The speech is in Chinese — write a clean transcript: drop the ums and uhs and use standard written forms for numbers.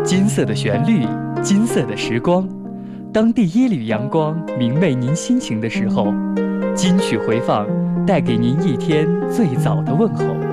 金色的旋律，金色的时光。当第一缕阳光明媚您心情的时候，金曲回放带给您一天最早的问候。